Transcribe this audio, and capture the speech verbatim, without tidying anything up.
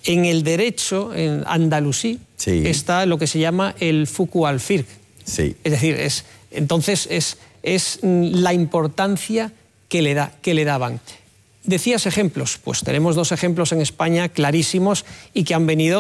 En el derecho, en andalusí, sí. está lo que se llama el fuqu al fiqh. Sí. Es decir, es, entonces es, es la importancia que le, da, que le daban. Decías ejemplos, pues tenemos dos ejemplos en España clarísimos y que han venido